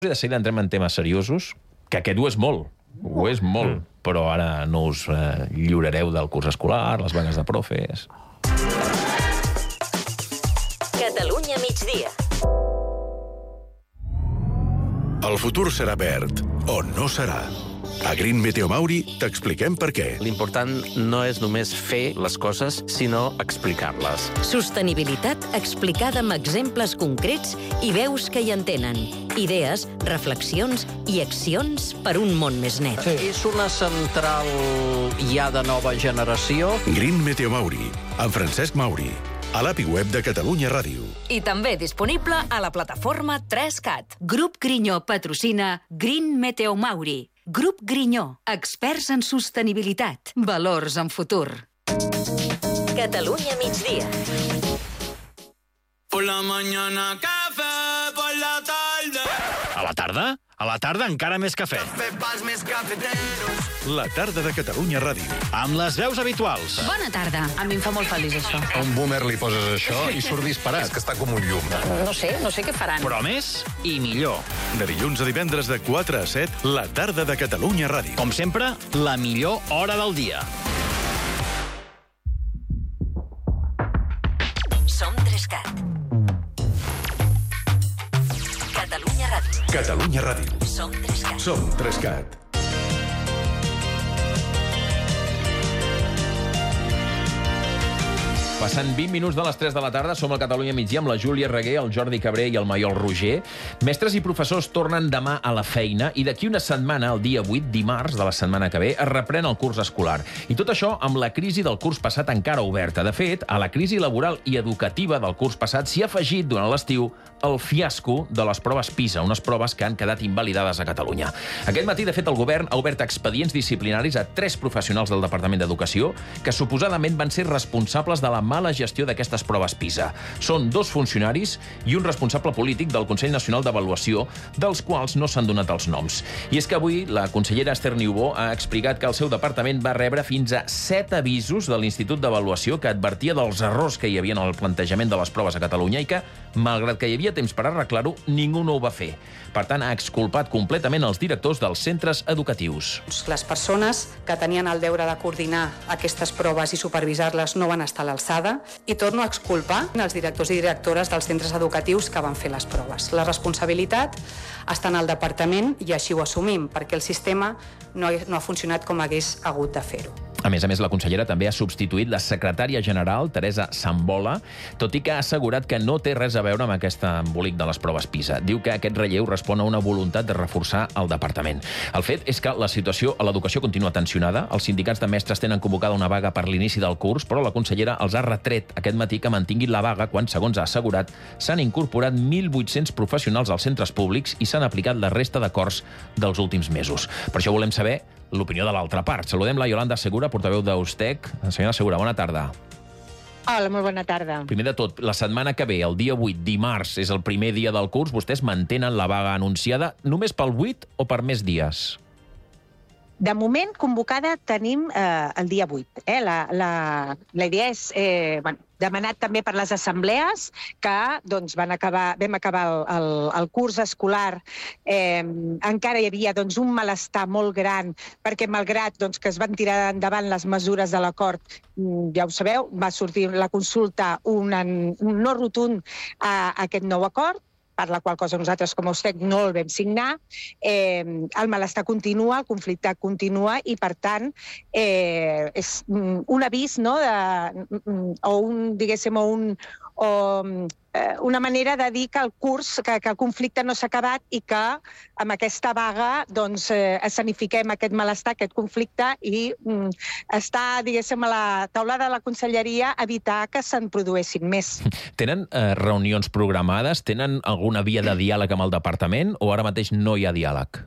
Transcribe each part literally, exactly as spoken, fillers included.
I de seguida entrem en temes seriosos, que aquest ho és molt, ho és molt, però ara no us eh, lliurareu del curs escolar, les vagues de profes... Catalunya migdia. El futur serà verd, o no serà. A Green Meteo Mauri t'expliquem per què. L'important no és només fer les coses, sinó explicar-les. Sostenibilitat explicada amb exemples concrets i veus que hi entenen. Idees, reflexions i accions per un món més net. Sí. És una central ja de nova generació. Green Meteo Mauri, amb Francesc Mauri. A l'A P I web de Catalunya Ràdio. I també disponible a la plataforma tres cat. Grup Grinyó patrocina Green Meteo Mauri. Grup Grinyó, experts en sostenibilitat. Valors en futur. Catalunya migdia. Por la mañana café, por la tarde. A la tarda? A la tarda encara més cafè. Café pals més cafeteros. La tarda de Catalunya Ràdio. Amb les veus habituals. Bona tarda. A mi em fa molt feliç, això. A un boomer li poses això i surt disparat. És que està com un llum. No sé, no sé què faran. Però més i millor. De dilluns a divendres de quatre a set, la tarda de Catalunya Ràdio. Com sempre, la millor hora del dia. Som tres cat. Catalunya Ràdio. Catalunya Ràdio. Som tres cat. Som tres cat. Passant vint minuts de les tres de la tarda, som al Catalunya migdia amb la Júlia Reguer, el Jordi Cabré i el Maiol Roger. Mestres i professors tornen demà a la feina i d'aquí una setmana, el dia vuit, dimarts de la setmana que ve, es reprèn el curs escolar. I tot això amb la crisi del curs passat encara oberta. De fet, a la crisi laboral i educativa del curs passat s'hi ha afegit durant l'estiu el fiasco de les proves PISA, unes proves que han quedat invalidades a Catalunya. Aquest matí, de fet, el govern ha obert expedients disciplinaris a tres professionals del Departament d'Educació que suposadament van ser responsables de la mala gestió d'aquestes proves PISA. Són dos funcionaris i un responsable polític del Consell Nacional d'Avaluació, dels quals no s'han donat els noms. I és que avui la consellera Esther Niubó ha explicat que el seu departament va rebre fins a set avisos de l'Institut d'Avaluació que advertia dels errors que hi havia en el plantejament de les proves a Catalunya i que, malgrat que hi havia temps per arreglar-ho, ningú no ho va fer. Per tant, ha exculpat completament els directors dels centres educatius. Les persones que tenien el deure de coordinar aquestes proves i supervisar-les no van estar a l'alçada i torno a exculpar els directors i directores dels centres educatius que van fer les proves. La responsabilitat està en el departament i així ho assumim, perquè el sistema no ha, no ha funcionat com hagués hagut de fer-ho. A més a més, la consellera també ha substituït la secretària general, Teresa Sambola, tot i que ha assegurat que no té res a veure amb aquest embolic de les proves PISA. Diu que aquest relleu respon a una voluntat de reforçar el departament. El fet és que la situació a l'educació continua tensionada. Els sindicats de mestres tenen convocada una vaga per l'inici del curs, però la consellera els ha retret aquest matí que mantinguin la vaga quan, segons ha assegurat, s'han incorporat mil vuit-cents professionals als centres públics i s'han aplicat la resta d'acords dels últims mesos. Per això volem saber l'opinió de l'altra part. Saludem la Iolanda Segura, portaveu d'Eustec. Senyora Segura, bona tarda. Hola, molt bona tarda. Primer de tot, la setmana que ve, el dia vuit, dimarts, és el primer dia del curs. Vostès mantenen la vaga anunciada només pel vuit o per més dies? De moment, convocada tenim eh, el dia vuit. Eh? La, la, la idea és eh, bueno, demanat també per les assemblees que doncs, van acabar, vam acabar el, el, el curs escolar. Eh, encara hi havia doncs, un malestar molt gran perquè, malgrat doncs, que es van tirar endavant les mesures de l'acord, ja ho sabeu, va sortir la consulta un, un no rotund a, a aquest nou acord, per la qual cosa nosaltres com a Eustec no el vam signar. Eh, el malestar continua, el conflicte continua i, per tant, eh, és un avís, no?, de, o un, diguéssim, o un, o, eh, una manera de dir que el curs, que, que el conflicte no s'ha acabat i que amb aquesta vaga doncs, eh, escenifiquem aquest malestar, aquest conflicte i mm, està, diguéssim, a la taulada de la conselleria evitar que se'n produeixin més. Tenen eh, reunions programades? Tenen alguna via de diàleg amb el departament o ara mateix no hi ha diàleg?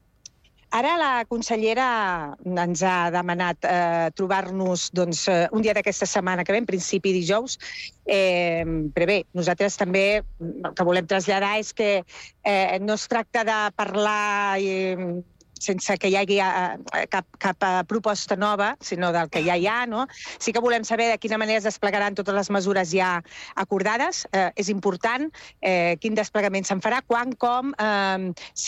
Ara la consellera ens ha demanat eh, trobar-nos doncs, un dia d'aquesta setmana que ve, en principi dijous, eh, però bé, nosaltres també el que volem traslladar és que eh, no es tracta de parlar i, sense que hi hagi eh, cap, cap eh, proposta nova, sinó del que ja hi ha, no? Sí que volem saber de quina manera es desplegaran totes les mesures ja acordades. Eh, és important eh, quin desplegament se'n farà, quan, com, eh,